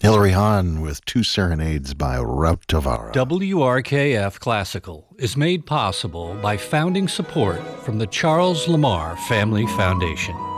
Hilary Hahn with two serenades by Rout Tavara. WRKF Classical is made possible by founding support from the Charles Lamar Family Foundation.